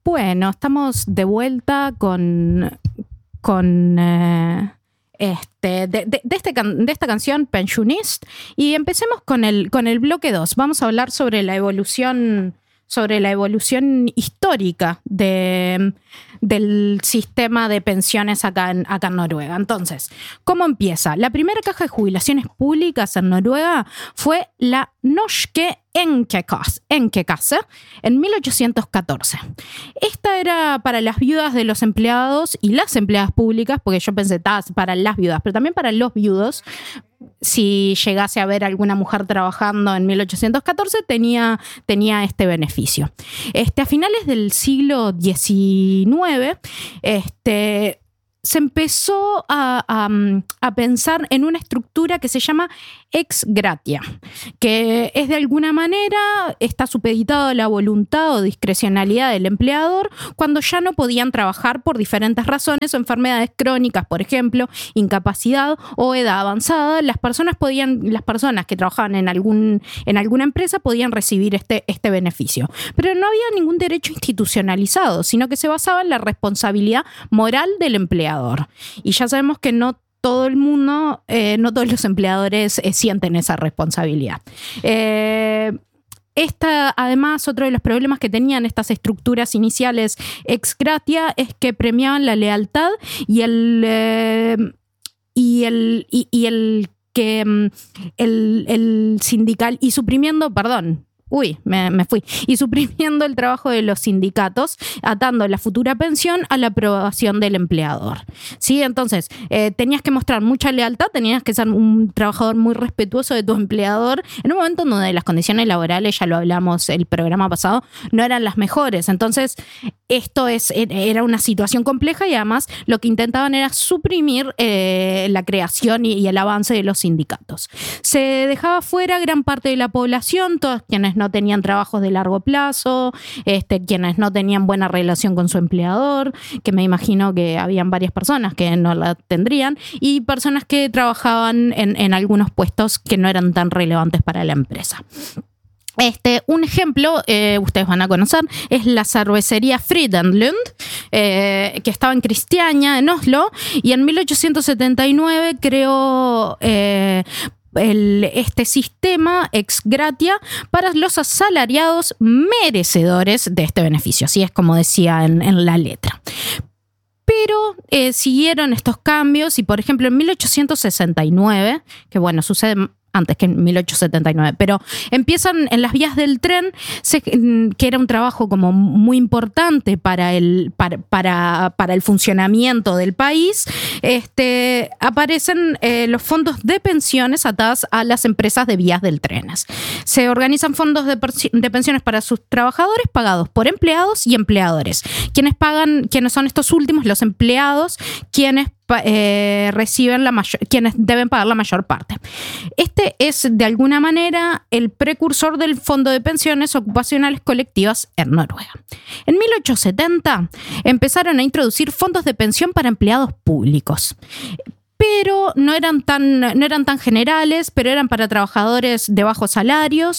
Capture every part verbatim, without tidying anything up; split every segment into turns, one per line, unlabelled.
Bueno, estamos de vuelta con, con eh, este, de, de, de, este can, de esta canción Pensionist, y empecemos con el, con el bloque dos. Vamos a hablar sobre la evolución, sobre la evolución histórica de, del sistema de pensiones acá en, acá en Noruega. Entonces, ¿cómo empieza? La primera caja de jubilaciones públicas en Noruega fue la Norske Enkekasse, Enkekasse en mil ochocientos catorce. Esta era para las viudas de los empleados y las empleadas públicas, porque yo pensé, para las viudas, pero también para los viudos. Si llegase a ver alguna mujer trabajando en mil ochocientos catorce, tenía, tenía este beneficio. Este, a finales del siglo diecinueve, este, se empezó a, a, a pensar en una estructura que se llama ex gratia, que es de alguna manera, está supeditado a la voluntad o discrecionalidad del empleador cuando ya no podían trabajar por diferentes razones o enfermedades crónicas, por ejemplo, incapacidad o edad avanzada. Las personas podían, las personas que trabajaban en algún, en alguna empresa podían recibir este, este beneficio. Pero no había ningún derecho institucionalizado, sino que se basaba en la responsabilidad moral del empleador. Y ya sabemos que no todo el mundo, eh, no todos los empleadores eh, sienten esa responsabilidad. Eh, Esta, además, otro de los problemas que tenían estas estructuras iniciales ex gratia es que premiaban la lealtad y el eh, y el y, y el que el, el sindical y suprimiendo, perdón. Uy, me, me fui. Y suprimiendo el trabajo de los sindicatos, atando la futura pensión a la aprobación del empleador. ¿Sí? Entonces, eh, tenías que mostrar mucha lealtad, tenías que ser un trabajador muy respetuoso de tu empleador, en un momento en donde las condiciones laborales, ya lo hablamos el programa pasado, no eran las mejores. Entonces, esto es, era una situación compleja y además lo que intentaban era suprimir eh, la creación y, y el avance de los sindicatos. Se dejaba fuera gran parte de la población, todos quienes no tenían trabajos de largo plazo, este, quienes no tenían buena relación con su empleador, que me imagino que habían varias personas que no la tendrían, y personas que trabajaban en, en algunos puestos que no eran tan relevantes para la empresa. Este, un ejemplo, eh, ustedes van a conocer, es la cervecería Frydenlund, eh, que estaba en Kristiania, en Oslo, y en mil ochocientos setenta y nueve creó eh, el, este sistema ex gratia para los asalariados merecedores de este beneficio, así es como decía en, en la letra. Pero eh, siguieron estos cambios y, por ejemplo, en mil ochocientos sesenta y nueve, que bueno, sucede antes que en mil ochocientos setenta y nueve, pero empiezan en las vías del tren, se, que era un trabajo como muy importante para el, para, para, para el funcionamiento del país, este, aparecen eh, los fondos de pensiones atados a las empresas de vías del tren. Se organizan fondos de, de pensiones para sus trabajadores pagados por empleados y empleadores. Quienes pagan, quienes son estos últimos, los empleados, quienes Eh, reciben la mayor, quienes deben pagar la mayor parte. Este es de alguna manera el precursor del Fondo de Pensiones Ocupacionales Colectivas en Noruega. En mil ochocientos setenta empezaron a introducir fondos de pensión para empleados públicos, pero no eran tan, no eran tan generales, pero eran para trabajadores de bajos salarios,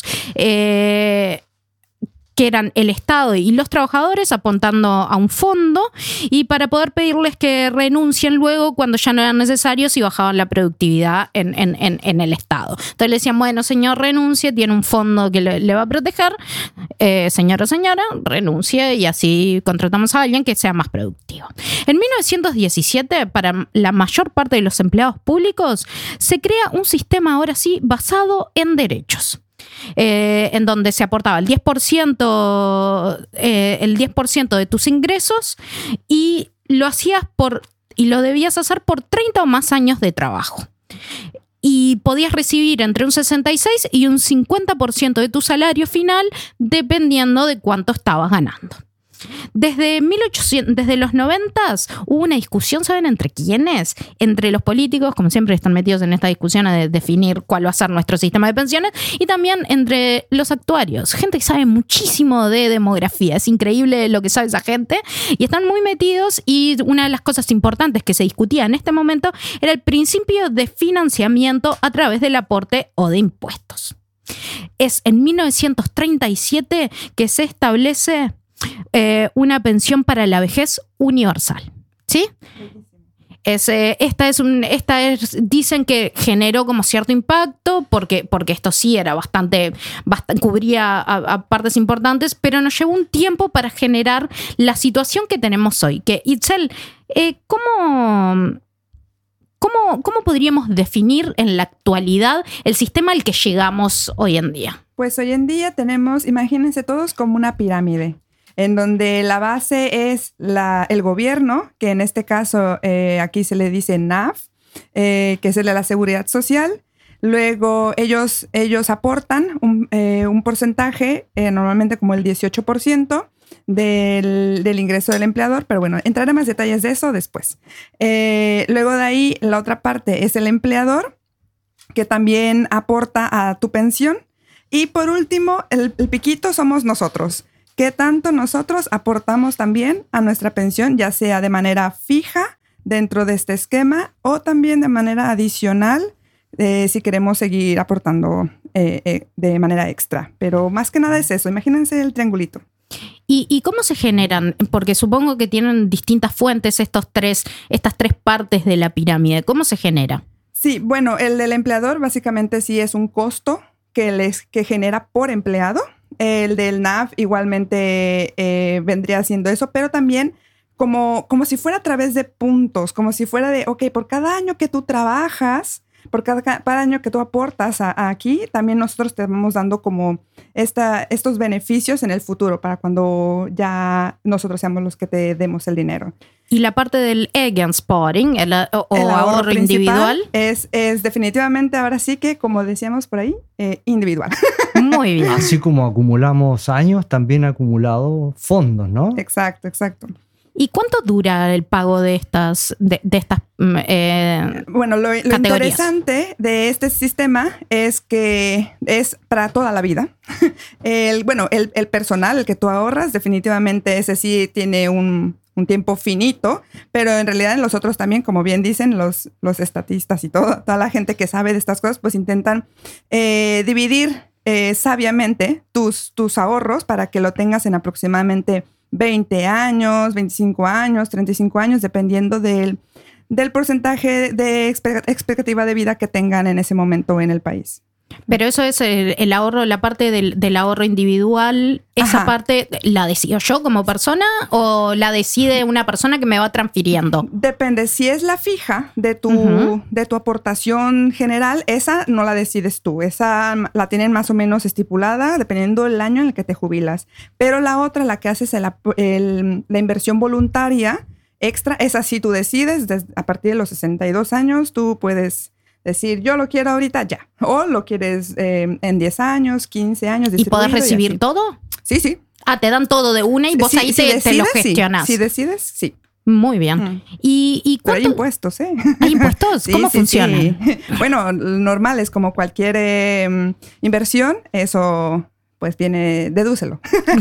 eh, que eran el Estado y los trabajadores apuntando a un fondo, y para poder pedirles que renuncien luego cuando ya no eran necesarios y bajaban la productividad en, en, en, en el Estado. Entonces le decían, bueno, señor, renuncie, tiene un fondo que le, le va a proteger, eh, señor o señora, renuncie y así contratamos a alguien que sea más productivo. En mil novecientos diecisiete, para la mayor parte de los empleados públicos, se crea un sistema ahora sí basado en derechos. Eh, en donde se aportaba el diez por ciento, eh, el diez por ciento de tus ingresos y lo hacías por y lo debías hacer por treinta o más años de trabajo. Y podías recibir entre un sesenta y seis y un cincuenta por ciento de tu salario final dependiendo de cuánto estabas ganando. Desde mil ochocientos, desde los noventas hubo una discusión, ¿saben entre quiénes? Entre los políticos, como siempre están metidos en esta discusión de definir cuál va a ser nuestro sistema de pensiones, y también entre los actuarios, gente que sabe muchísimo de demografía, es increíble lo que sabe esa gente, y están muy metidos, y una de las cosas importantes que se discutía en este momento era el principio de financiamiento a través del aporte o de impuestos. Es en mil novecientos treinta y siete que se establece eh, una pensión para la vejez universal, ¿sí? Es, eh, esta es un, esta es, dicen que generó como cierto impacto porque, porque esto sí era bastante, bastante cubría a, a partes importantes, pero nos llevó un tiempo para generar la situación que tenemos hoy. Que, Itzel, eh, ¿cómo, cómo, ¿cómo podríamos definir en la actualidad el sistema al que llegamos hoy en día?
Pues hoy en día tenemos, imagínense todos como una pirámide, en donde la base es la, el gobierno, que en este caso eh, aquí se le dice N A F, eh, que es el de la Seguridad Social. Luego ellos, ellos aportan un, eh, un porcentaje, eh, normalmente como el dieciocho por ciento del, del ingreso del empleador, pero bueno, entraré más detalles de eso después. Eh, luego de ahí, la otra parte es el empleador, que también aporta a tu pensión. Y por último, el, el piquito somos nosotros. ¿Qué tanto nosotros aportamos también a nuestra pensión, ya sea de manera fija dentro de este esquema o también de manera adicional eh, si queremos seguir aportando eh, eh, de manera extra? Pero más que nada es eso, imagínense el triangulito.
¿Y, ¿Y cómo se generan? Porque supongo que tienen distintas fuentes estos tres, estas tres partes de la pirámide. ¿Cómo se genera?
Sí, bueno, el del empleador básicamente sí es un costo que, les, que genera por empleado. El del N A F igualmente eh, vendría siendo eso, pero también como, como si fuera a través de puntos, como si fuera de, ok, por cada año que tú trabajas, por cada, cada año que tú aportas a, a aquí, también nosotros te vamos dando como esta, estos beneficios en el futuro para cuando ya nosotros seamos los que te demos el dinero.
Y la parte del Egenspotting, el, o, o
el ahorro,
ahorro individual.
Es, es definitivamente ahora sí que, como decíamos por ahí, eh, individual.
Muy bien.
Así como acumulamos años, también acumulado fondos, ¿no?
Exacto, exacto.
¿Y cuánto dura el pago de estas, de, de estas eh,
bueno, lo, lo interesante de este sistema es que es para toda la vida. El, bueno, el, el personal, el que tú ahorras, definitivamente ese sí tiene un, un tiempo finito, pero en realidad en los otros también, como bien dicen los, los estatistas y todo, toda la gente que sabe de estas cosas, pues intentan eh, dividir eh, sabiamente tus, tus ahorros para que lo tengas en aproximadamente veinte años, veinticinco años, treinta y cinco años, dependiendo del, del porcentaje de expectativa de vida que tengan en ese momento en el país.
Pero eso es el, el ahorro, la parte del, del ahorro individual. ¿Esa
Ajá.
parte la decido yo como persona o la decide una persona que me va transfiriendo?
Depende. Si es la fija de tu,
Uh-huh.
de tu aportación general, esa no la decides tú. Esa la tienen más o menos estipulada dependiendo del año en el que te jubilas. Pero la otra, la que haces el, el, la inversión voluntaria extra, esa sí tú decides. Desde, a partir de los sesenta y dos años, tú puedes decir, yo lo quiero ahorita ya. O lo quieres eh, en diez años, quince años.
¿Y podés recibir
y
todo?
Sí, sí.
Ah, te dan todo de una y vos
sí,
ahí
si
te,
decides,
te lo gestionás.
Sí. Si decides, sí.
Muy bien.
Mm.
¿Y, y
Pero hay
cuánto?
impuestos, ¿eh?
¿Hay impuestos?
Sí,
¿Cómo
sí,
funcionan?
sí. Bueno, normal, es como cualquier eh, inversión, eso pues viene, dedúcelo.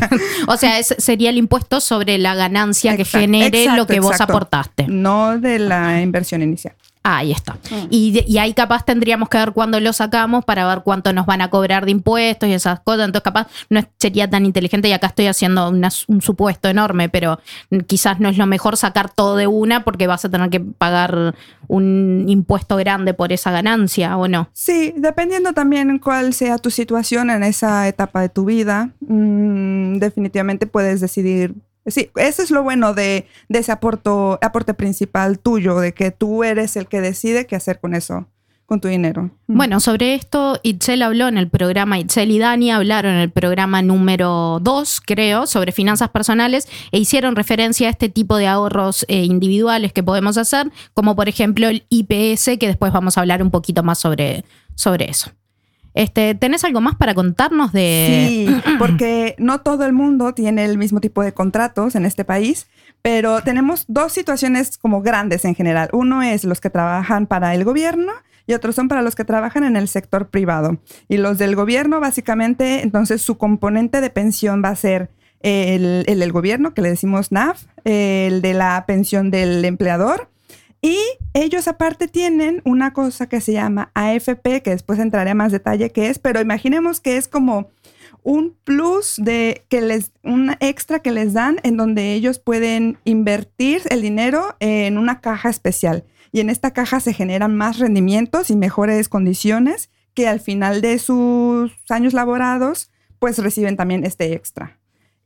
O sea, es, sería el impuesto sobre la ganancia
Exacto,
que genere
exacto,
lo que vos
exacto.
aportaste.
No de la inversión inicial.
Ah, ahí está.
Mm.
Y, de- y ahí capaz tendríamos que ver cuándo lo sacamos para ver cuánto nos van a cobrar de impuestos y esas cosas. Entonces capaz no es- sería tan inteligente, y acá estoy haciendo una- un supuesto enorme, pero quizás no es lo mejor sacar todo de una porque vas a tener que pagar un impuesto grande por esa ganancia, ¿o no?
Sí, dependiendo también cuál sea tu situación en esa etapa de tu vida, mmm, definitivamente puedes decidir. Sí, eso es lo bueno de, de ese aporto, aporte principal tuyo, de que tú eres el que decide qué hacer con eso, con tu dinero.
Bueno, sobre esto Itzel habló en el programa, Itzel y Dani hablaron en el programa número dos, creo, sobre finanzas personales, e hicieron referencia a este tipo de ahorros eh, individuales que podemos hacer, como por ejemplo el I P S, que después vamos a hablar un poquito más sobre, sobre eso. Este, ¿tenés algo más para contarnos de...?
Sí, porque no todo el mundo tiene el mismo tipo de contratos en este país, pero tenemos dos situaciones como grandes en general. Uno es los que trabajan para el gobierno y otros son para los que trabajan en el sector privado. Y los del gobierno, básicamente, entonces su componente de pensión va a ser el, el del gobierno, que le decimos N A F, el de la pensión del empleador. Y ellos aparte tienen una cosa que se llama A F P, que después entraré a más detalle qué es, pero imaginemos que es como un plus de que les, un extra que les dan en donde ellos pueden invertir el dinero en una caja especial. Y en esta caja se generan más rendimientos y mejores condiciones que al final de sus años laborados, pues reciben también este extra.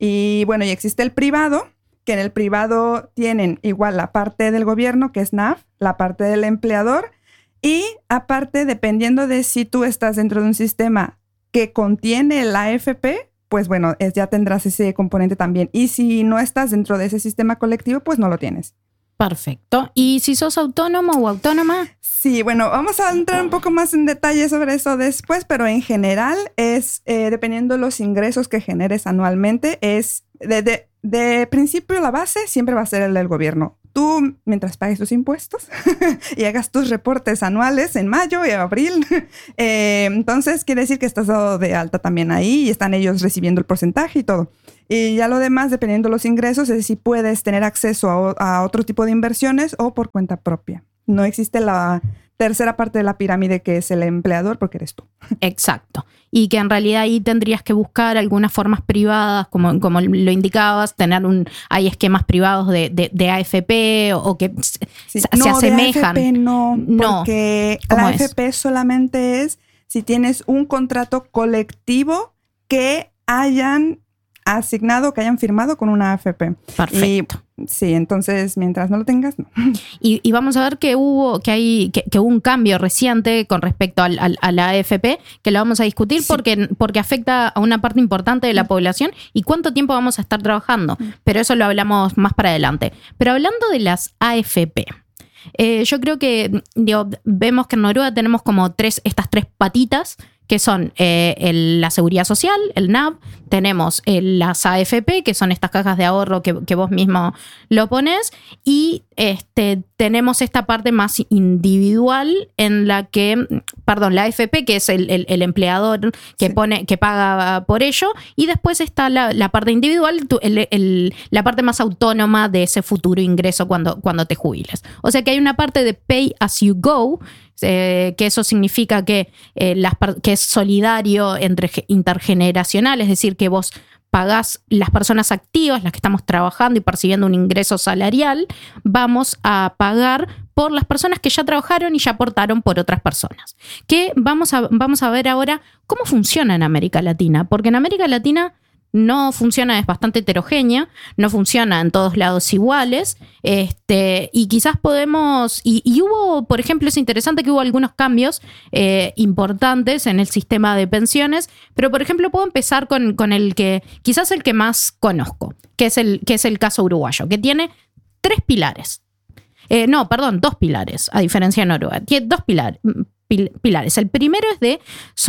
Y bueno, y existe el privado, que en el privado tienen igual la parte del gobierno, que es N A F, la parte del empleador, y aparte, dependiendo de si tú estás dentro de un sistema que contiene la A F P, pues bueno, es, ya tendrás ese componente también. Y si no estás dentro de ese sistema colectivo, pues no lo tienes.
Perfecto. ¿Y si sos autónomo o autónoma?
Sí, bueno, vamos a entrar un poco más en detalle sobre eso después, pero en general es, eh, dependiendo de los ingresos que generes anualmente, es de, de, de principio la base siempre va a ser el del gobierno. Tú, mientras pagues tus impuestos y hagas tus reportes anuales en mayo y abril, eh, entonces quiere decir que estás dado de alta también ahí y están ellos recibiendo el porcentaje y todo. Y ya lo demás, dependiendo de los ingresos, es si puedes tener acceso a, a otro tipo de inversiones o por cuenta propia. No existe la tercera parte de la pirámide, que es el empleador, porque eres tú.
Exacto. Y que en realidad ahí tendrías que buscar algunas formas privadas, como, como lo indicabas, tener un, hay esquemas privados de, de, de A F P o, o que
sí.
se,
no,
se asemejan.
De A F P no,
no,
porque
la
A F P solamente es si tienes un contrato colectivo que hayan asignado, que hayan firmado con una A F P.
Perfecto.
Y, sí, entonces mientras no lo tengas, no.
Y, y vamos a ver que hubo, que hay, que, que hubo un cambio reciente con respecto al, al, a la A F P, que lo vamos a discutir sí. porque, porque afecta a una parte importante de la mm. población y cuánto tiempo vamos a estar trabajando. Mm. Pero eso lo hablamos más para adelante. Pero hablando de las A F P, eh, yo creo que digo, vemos que en Noruega tenemos como tres, estas tres patitas, que son eh, el, la seguridad social, el N A V, tenemos el, las A F P, que son estas cajas de ahorro que, que vos mismo lo pones, y este, tenemos esta parte más individual en la que, perdón, la A F P, que es el, el, el empleador que, sí. pone, que paga por ello, y después está la, la parte individual, el, el, la parte más autónoma de ese futuro ingreso cuando, cuando te jubiles. O sea que hay una parte de pay as you go, Eh, que eso significa que, eh, las, que es solidario entre intergeneracional, es decir, que vos pagás las personas activas, las que estamos trabajando y percibiendo un ingreso salarial, vamos a pagar por las personas que ya trabajaron y ya aportaron por otras personas. Que vamos a, vamos a ver ahora cómo funciona en América Latina, porque en América Latina no funciona, es bastante heterogénea, no funciona en todos lados iguales, este, y quizás podemos, y, y hubo, por ejemplo, es interesante que hubo algunos cambios eh, importantes en el sistema de pensiones, pero por ejemplo puedo empezar con, con el que, quizás el que más conozco, que es el, que es el caso uruguayo, que tiene tres pilares. Eh, no, perdón, dos pilares, a diferencia de Noruega. Tiene dos pilares. pilares. El primero es de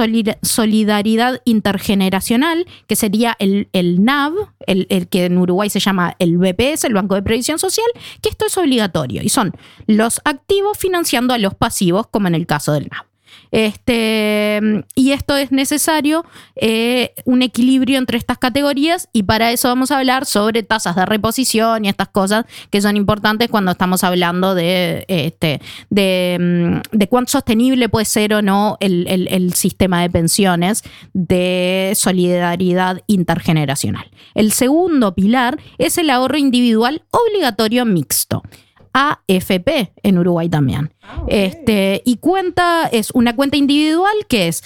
solidaridad intergeneracional, que sería el, el N A V, el, el que en Uruguay se llama el B P S, el Banco de Previsión Social, que esto es obligatorio y son los activos financiando a los pasivos, como en el caso del N A V. Este, y esto es necesario, eh, un equilibrio entre estas categorías, y para eso vamos a hablar sobre tasas de reposición y estas cosas que son importantes cuando estamos hablando de, este, de, de cuánto sostenible puede ser o no el, el, el sistema de pensiones de solidaridad intergeneracional. El segundo pilar es el ahorro individual obligatorio mixto, A F P en Uruguay también. Ah, okay. Este, y cuenta, es una cuenta individual que es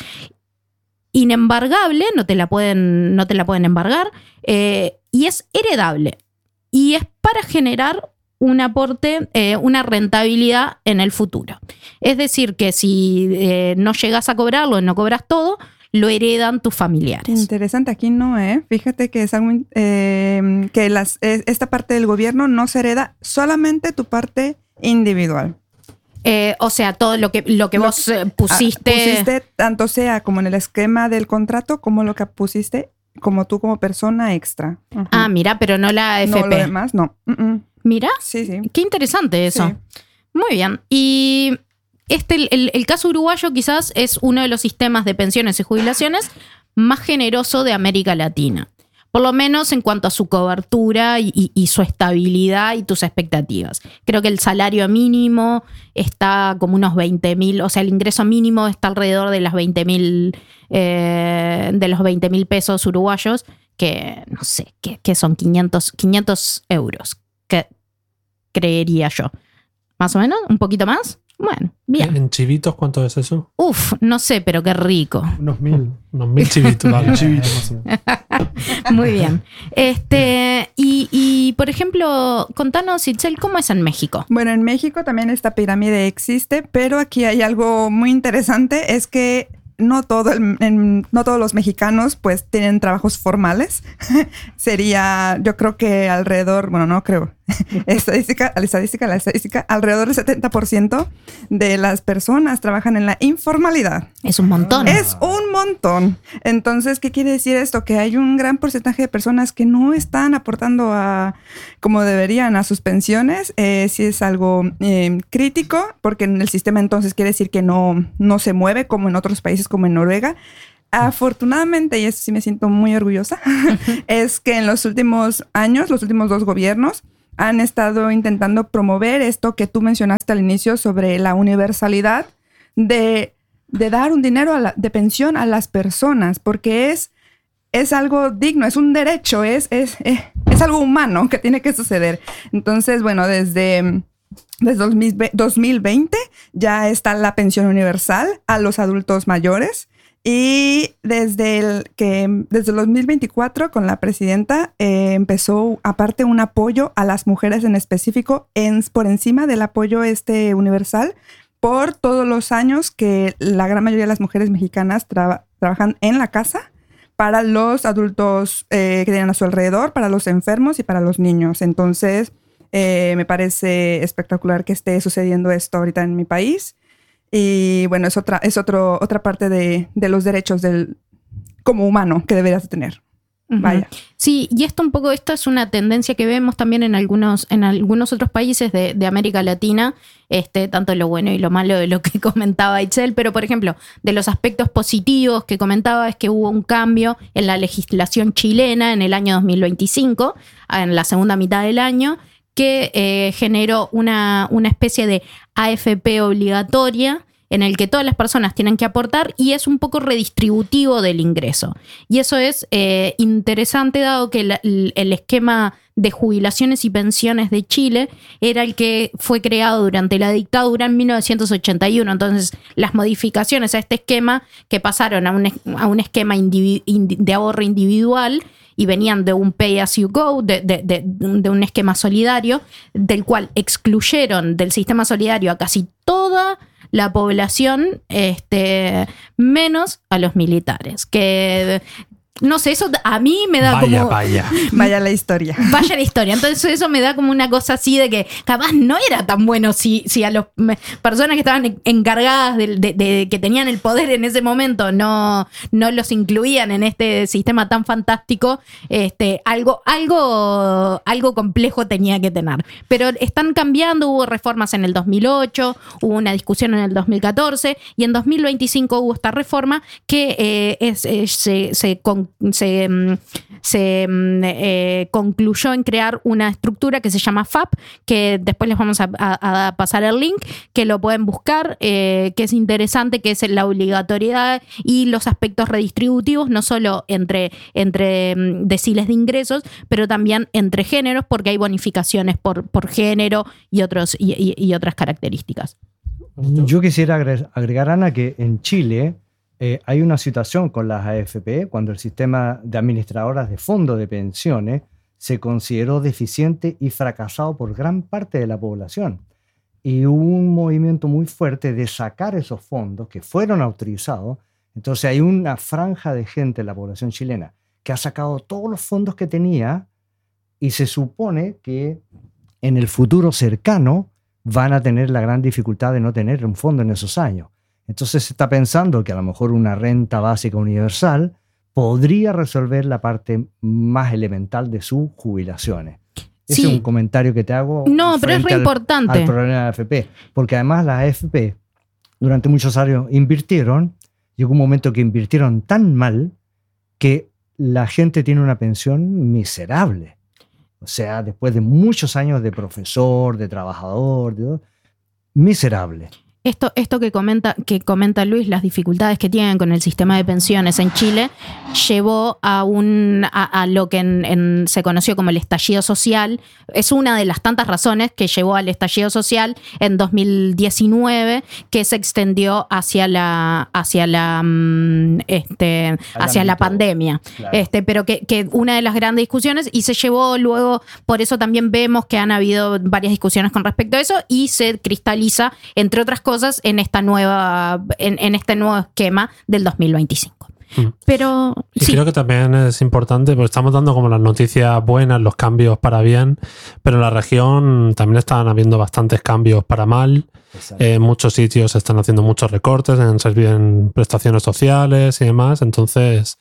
inembargable, no te la pueden, no te la pueden embargar, eh, y es heredable. Y es para generar un aporte, eh, una rentabilidad en el futuro. Es decir, que si eh, no llegas a cobrarlo, no cobras todo, lo heredan tus familiares.
Interesante, aquí no, ¿eh? Fíjate que es algo eh, que las, esta parte del gobierno no se hereda, solamente tu parte individual.
Eh, o sea, todo lo que, lo que lo, vos eh, pusiste...
Pusiste, tanto sea como en el esquema del contrato, como lo que pusiste como tú como persona extra. Uh-huh.
Ah, mira, pero no la A F P.
No, lo demás, no. Uh-uh.
Mira,
sí, sí.
Qué interesante eso. Sí. Muy bien. Y... Este, el, el caso uruguayo quizás es uno de los sistemas de pensiones y jubilaciones más generoso de América Latina. por lo menos en cuanto a su cobertura y, y, y su estabilidad y tus expectativas. Creo que el salario mínimo está como unos veinte mil, o sea, el ingreso mínimo está alrededor de las veinte mil, eh, de los veinte mil pesos uruguayos, que no sé, que, que son quinientos, quinientos euros, que creería yo. ¿Más o menos? ¿Un poquito más? Bueno, bien.
¿En chivitos cuánto es eso?
Uf, no sé, pero qué rico.
Unos mil.
Unos mil chivitos. Vale.
Chivitos más o menos.
Muy bien. Este, y, y, por ejemplo, contanos, Itzel, ¿cómo es en México?
Bueno, en México también esta pirámide existe, pero aquí hay algo muy interesante, es que no, todo el, en, no todos los mexicanos pues tienen trabajos formales. Sería, yo creo que alrededor, bueno, no creo, estadística, la estadística, la estadística, alrededor del setenta por ciento de las personas trabajan en la informalidad.
Es un montón.
Es un montón. Entonces, ¿qué quiere decir esto? Que hay un gran porcentaje de personas que no están aportando a, como deberían, a sus pensiones. Eh, sí es algo eh, crítico, porque en el sistema entonces quiere decir que no, no se mueve como en otros países, como en Noruega. Afortunadamente, y eso sí me siento muy orgullosa, es que en los últimos años, los últimos dos gobiernos, han estado intentando promover esto que tú mencionaste al inicio sobre la universalidad de, de dar un dinero a la, de pensión a las personas, porque es, es algo digno, es un derecho, es, es, es, es algo humano que tiene que suceder. Entonces, bueno, desde... Desde dos mil veinte ya está la pensión universal a los adultos mayores, y desde el que desde el dos mil veinticuatro con la presidenta eh, empezó aparte un apoyo a las mujeres en específico en, por encima del apoyo este universal por todos los años que la gran mayoría de las mujeres mexicanas tra- trabajan en la casa para los adultos eh, que tienen a su alrededor, para los enfermos y para los niños. Entonces Eh, me parece espectacular que esté sucediendo esto ahorita en mi país. Y bueno, es otra, es otro, otra parte de, de los derechos del, como humano que deberías tener.
Uh-huh.
Vaya.
Sí, y esto un poco, esto es una tendencia que vemos también en algunos, en algunos otros países de, de América Latina, este, tanto lo bueno y lo malo de lo que comentaba Itzel, pero por ejemplo, de los aspectos positivos que comentaba es que hubo un cambio en la legislación chilena en el año dos mil veinticinco, en la segunda mitad del año, que eh, generó una, una especie de A F P obligatoria en el que todas las personas tienen que aportar y es un poco redistributivo del ingreso. Y eso es eh, interesante dado que la, el esquema de jubilaciones y pensiones de Chile era el que fue creado durante la dictadura en mil novecientos ochenta y uno. Entonces, las modificaciones a este esquema que pasaron a un, a un esquema individu- de ahorro individual y venían de un pay as you go, de, de, de, de un esquema solidario, del cual excluyeron del sistema solidario a casi toda la población, este, menos a los militares, que... No sé, eso a mí me da
vaya,
como...
Vaya,
Vaya la historia.
Vaya la historia. Entonces eso me da como una cosa así de que capaz no era tan bueno si, si a las personas que estaban encargadas de, de, de que tenían el poder en ese momento no, no los incluían en este sistema tan fantástico. Este, algo, algo, algo complejo tenía que tener. Pero están cambiando, hubo reformas en el dos mil ocho, hubo una discusión en el dos mil catorce y en dos mil veinticinco hubo esta reforma que eh, es, es, se, se con se, se eh, concluyó en crear una estructura que se llama F A P, que después les vamos a, a, a pasar el link, que lo pueden buscar, eh, que es interesante, que es la obligatoriedad y los aspectos redistributivos, no solo entre, entre deciles de ingresos, pero también entre géneros, porque hay bonificaciones por, por género y, otros, y, y, y otras características.
Yo quisiera agregar, Ana, que en Chile Eh, hay una situación con las A F P cuando el sistema de administradoras de fondos de pensiones se consideró deficiente y fracasado por gran parte de la población. Y hubo un movimiento muy fuerte de sacar esos fondos que fueron autorizados. Entonces hay una franja de gente en la población chilena que ha sacado todos los fondos que tenía y se supone que en el futuro cercano van a tener la gran dificultad de no tener un fondo en esos años. Entonces se está pensando que a lo mejor una renta básica universal podría resolver la parte más elemental de sus jubilaciones. Ese
Sí.
es un comentario que te hago.
No, pero es
frente
re
al-
importante.
Al problema de la A F P. Porque además las A F P durante muchos años invirtieron, llegó un momento que invirtieron tan mal que la gente tiene una pensión miserable. O sea, después de muchos años de profesor, de trabajador, de, miserable.
Esto, esto que comenta, que comenta Luis, las dificultades que tienen con el sistema de pensiones en Chile, llevó a, un, a, a lo que en, en, se conoció como el estallido social. Es una de las tantas razones que llevó al estallido social en dos mil diecinueve, que se extendió hacia la, hacia la, este, hacia la pandemia. Claro. Este, pero que, que una de las grandes discusiones, y se llevó luego, por eso también vemos que han habido varias discusiones con respecto a eso, y se cristaliza, entre otras cosas, en esta nueva en, en este nuevo esquema del dos mil veinticinco. Mm. Pero
y
sí.
Creo que también es importante, porque estamos dando como las noticias buenas, los cambios para bien, pero en la región también están habiendo bastantes cambios para mal. En muchos sitios se están haciendo muchos recortes en, en prestaciones sociales y demás. Entonces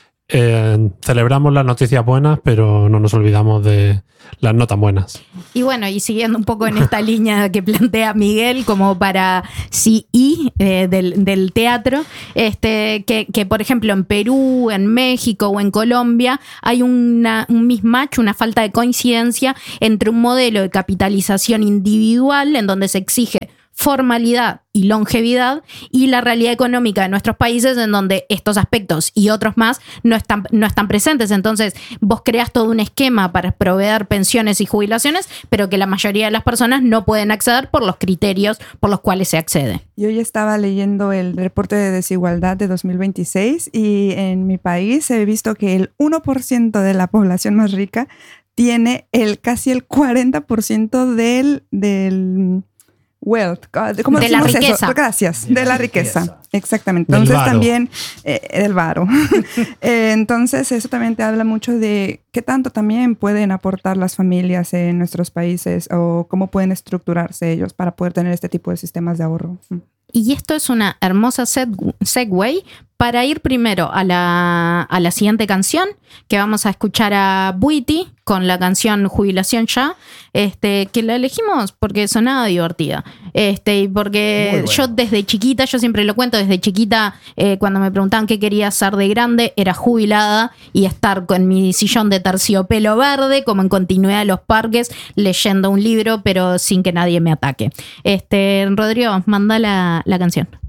eh, celebramos las noticias buenas, pero no nos olvidamos de las no tan buenas.
Y bueno, y siguiendo un poco en esta línea que plantea Miguel como para C I eh, del, del teatro, este, que, que por ejemplo en Perú, en México o en Colombia hay una, un mismatch, una falta de coincidencia entre un modelo de capitalización individual en donde se exige formalidad y longevidad, y la realidad económica de nuestros países en donde estos aspectos y otros más no están, no están presentes. Entonces vos creas todo un esquema para proveer pensiones y jubilaciones, pero que la mayoría de las personas no pueden acceder por los criterios por los cuales se accede.
Yo ya estaba leyendo el reporte de desigualdad de dos mil veintiséis y en mi país he visto que el uno por ciento de la población más rica tiene el casi el cuarenta por ciento del... del wealth, ¿cómo
de la riqueza.
Eso? Gracias, de, de la, la riqueza. riqueza. Exactamente.
Del
Entonces
varo.
también, eh, del varo. eh, entonces eso también te habla mucho de qué tanto también pueden aportar las familias en nuestros países o cómo pueden estructurarse ellos para poder tener este tipo de sistemas de ahorro.
Y esto es una hermosa seg- segue para ir primero a la, a la siguiente canción, que vamos a escuchar a Buiti con la canción Jubilación Ya, este, que la elegimos porque sonaba divertida. Este, y porque bueno. Yo desde chiquita, yo siempre lo cuento, desde chiquita, eh, cuando me preguntaban qué quería ser de grande, era jubilada y estar con mi sillón de terciopelo verde, como en continuidad de los parques, leyendo un libro, pero sin que nadie me ataque. Este, Rodrigo, manda la, la canción.